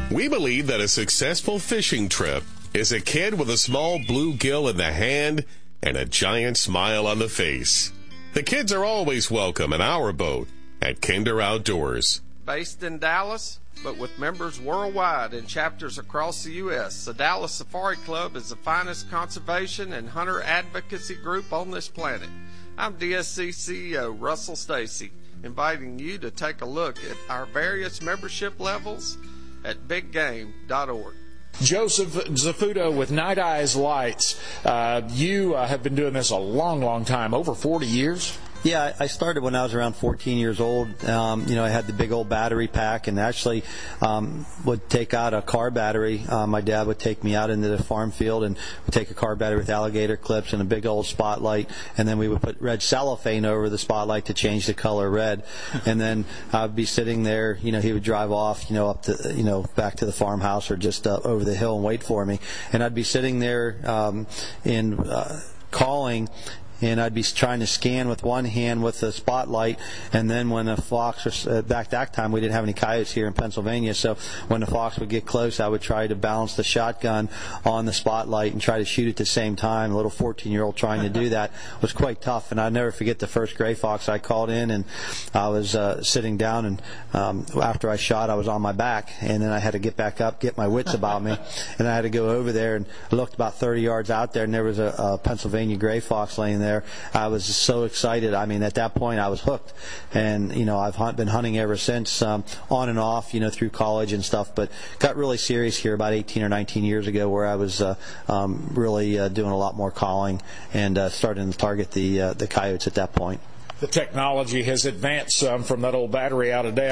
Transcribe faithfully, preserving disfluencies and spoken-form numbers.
We believe that a successful fishing trip is a kid with a small bluegill in the hand and a giant smile on the face. The kids are always welcome in our boat at Kinder Outdoors. Based in Dallas, but with members worldwide and chapters across the U S, the Dallas Safari Club is the finest conservation and hunter advocacy group on this planet. I'm D S C C E O Russell Stacy, inviting you to take a look at our various membership levels at big game dot org. Joseph Zafuto with Night Eyes Lights. Uh, you uh, have been doing this a long, long time, over forty years. Yeah, I started when I was around fourteen years old. Um, you know, I had the big old battery pack and actually um, would take out a car battery. Uh, my dad would take me out into the farm field and would take a car battery with alligator clips and a big old spotlight, and then we would put red cellophane over the spotlight to change the color red. And then I'd be sitting there, you know, he would drive off, you know, up to, you know, back to the farmhouse or just uh, over the hill and wait for me. And I'd be sitting there um, in uh, calling, and I'd be trying to scan with one hand with the spotlight, and then when a fox was, uh, back that time we didn't have any coyotes here in Pennsylvania, so when the fox would get close, I would try to balance the shotgun on the spotlight and try to shoot at the same time. A little fourteen-year-old trying to do that was quite tough, and I'll never forget the first gray fox I called in, and I was uh, sitting down, and um, after I shot, I was on my back, and then I had to get back up, get my wits about me, and I had to go over there, and I looked about thirty yards out there, and there was a, a Pennsylvania gray fox laying there. There. I was just so excited. I mean, at that point, I was hooked, and you know, I've hunt, been hunting ever since, um, on and off, you know, through college and stuff. But got really serious here about eighteen or nineteen years ago, where I was uh, um, really uh, doing a lot more calling and uh, starting to target the uh, the coyotes at that point. The technology has advanced some from that old battery out of date.